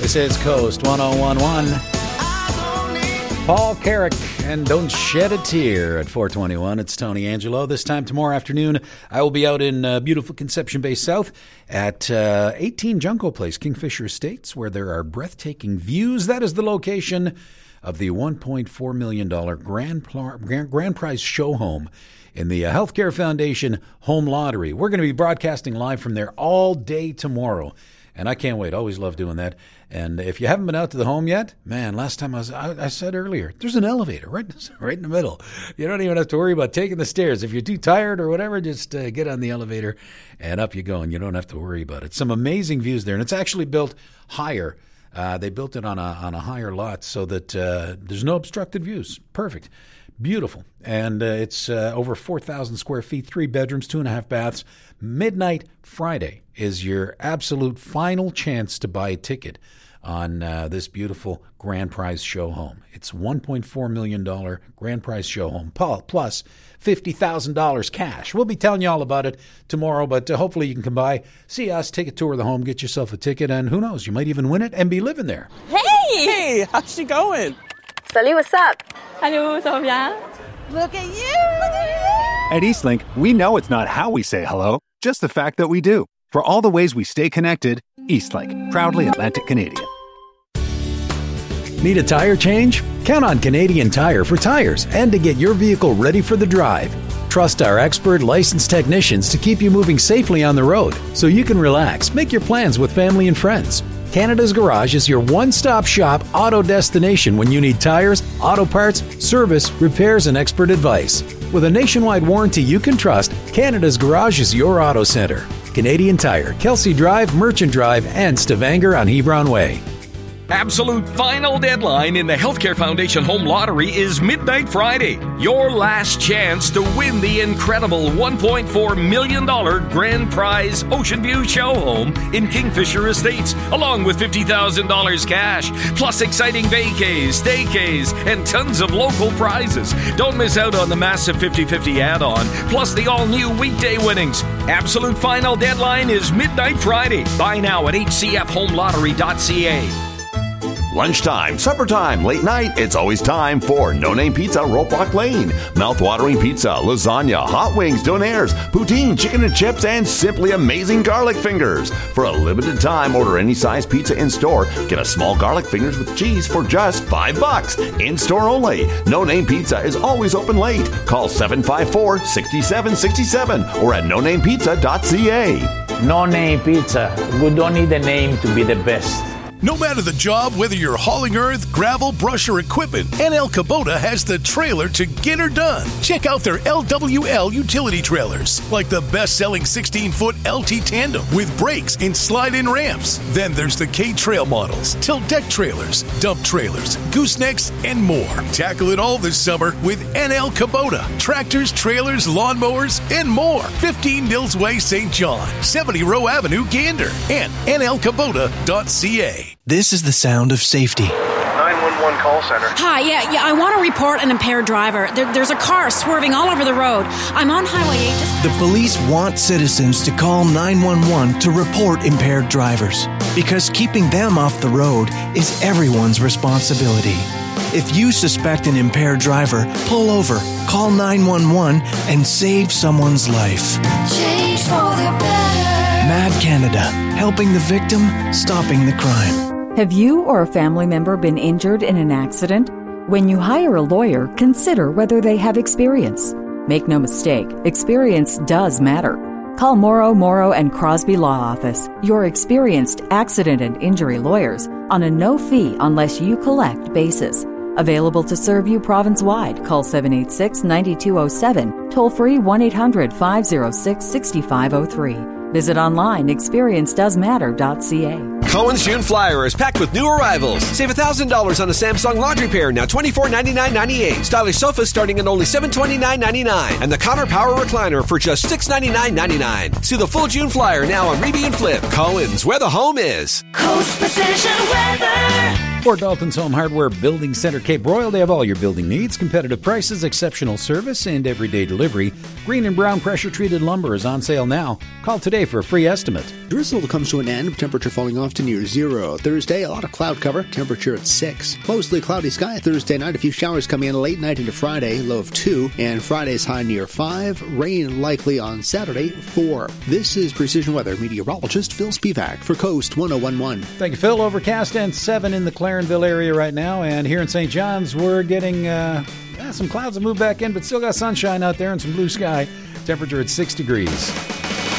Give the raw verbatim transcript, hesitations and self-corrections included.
This is Coast one oh one point one. Paul Carrick and Don't Shed a Tear at four twenty-one. It's Tony Angelo. This time tomorrow afternoon, I will be out in uh, beautiful Conception Bay South at uh, eighteen Junco Place, Kingfisher Estates, where there are breathtaking views. That is the location of the one point four million dollars grand, grand, grand prize show home in the uh, Healthcare Foundation Home Lottery. We're going to be broadcasting live from there all day tomorrow. And I can't wait. Always love doing that. And if you haven't been out to the home yet, man, last time I was, I, I said earlier, there's an elevator right, right in the middle. You don't even have to worry about taking the stairs. If you're too tired or whatever, just uh, get on the elevator and up you go, and you don't have to worry about it. Some amazing views there, and it's actually built higher. Uh, they built it on a on a higher lot so that uh, there's no obstructed views. Perfect. Beautiful. And uh, it's uh, over four thousand square feet, three bedrooms, two and a half baths. Midnight Friday is your absolute final chance to buy a ticket on uh, this beautiful grand prize show home. It's one point four million dollars grand prize show home, plus fifty thousand dollars cash. We'll be telling you all about it tomorrow, but uh, hopefully you can come by, see us, take a tour of the home, get yourself a ticket, and who knows, you might even win it and be living there. Hey! Hey, how's she going? Salut, what's up? Hello, ça va bien? Look at you! Look at you! At Eastlink, we know it's not how we say hello, just the fact that we do. For all the ways we stay connected, Eastlink, proudly Atlantic Canadian. Need a tire change? Count on Canadian Tire for tires and to get your vehicle ready for the drive. Trust our expert licensed technicians to keep you moving safely on the road so you can relax, make your plans with family and friends. Canada's Garage is your one-stop shop auto destination when you need tires, auto parts, service, repairs, and expert advice. With a nationwide warranty you can trust, Canada's Garage is your auto center. Canadian Tire, Kelsey Drive, Merchant Drive, and Stavanger on Hebron Way. Absolute final deadline in the Healthcare Foundation Home Lottery is Midnight Friday. Your last chance to win the incredible one point four million dollars grand prize Ocean View show home in Kingfisher Estates, along with fifty thousand dollars cash, plus exciting vacays, staycays, and tons of local prizes. Don't miss out on the massive fifty-fifty add-on, plus the all-new weekday winnings. Absolute final deadline is Midnight Friday. Buy now at h c f home lottery dot c a. Lunchtime, supper time, late night, it's always time for No Name Pizza, Ropelock Lane. Mouth-watering pizza, lasagna, hot wings, donaires, poutine, chicken and chips, and simply amazing garlic fingers. For a limited time, order any size pizza in-store. Get a small garlic fingers with cheese for just five bucks. In-store only. No Name Pizza is always open late. Call seven five four, six seven six seven or at no name pizza dot c a. No Name Pizza. We don't need a name to be the best. No matter the job, whether you're hauling earth, gravel, brush, or equipment, N L Kubota has the trailer to get her done. Check out their L W L utility trailers, like the best-selling sixteen-foot L T Tandem with brakes and slide-in ramps. Then there's the K-Trail models, tilt deck trailers, dump trailers, goosenecks, and more. Tackle it all this summer with N L Kubota. Tractors, trailers, lawnmowers, and more. fifteen Mills Way, Saint John, seventy Row Avenue, Gander, and N L Kubota dot c a. This is the sound of safety. nine one one call center. Hi, yeah, yeah, I want to report an impaired driver. There, there's a car swerving all over the road. I'm on Highway eight. Just... The police want citizens to call nine one one to report impaired drivers, because keeping them off the road is everyone's responsibility. If you suspect an impaired driver, pull over, call nine one one, and save someone's life. Change for the better. Mad Canada, helping the victim, stopping the crime. Have you or a family member been injured in an accident? When you hire a lawyer, consider whether they have experience. Make no mistake, experience does matter. Call Morrow, Morrow and Crosby Law Office, your experienced accident and injury lawyers, on a no-fee unless you collect basis. Available to serve you province-wide. Call seven eight six, nine two zero seven, toll-free one eight hundred, five oh six, six five zero three. Visit online experience does matter dot c a. Cohen's June Flyer is packed with new arrivals. Save one thousand dollars on a Samsung laundry pair, now twenty-four ninety-nine ninety-eight. Stylish sofas starting at only seven twenty-nine ninety-nine. And the Connor Power Recliner for just six ninety-nine ninety-nine. See the full June Flyer now on Reby and Flip. Cohen's, where the home is. Coast Precision Weather. Fort Dalton's Home Hardware Building Center, Cape Royal. They have all your building needs, competitive prices, exceptional service, and everyday delivery. Green and brown pressure-treated lumber is on sale now. Call today for a free estimate. Drizzle comes to an end, temperature falling off to near zero. Thursday, a lot of cloud cover, temperature at six. Mostly cloudy sky Thursday night, a few showers coming in late night into Friday, low of two. And Friday's high near five. Rain likely on Saturday, four. This is Precision Weather meteorologist Phil Spivak for Coast one oh one point one. Thank you, Phil. Overcast and seven in the Clarenville area right now. And here in Saint John's, we're getting uh, yeah, some clouds that move back in, but still got sunshine out there and some blue sky. Temperature at six degrees.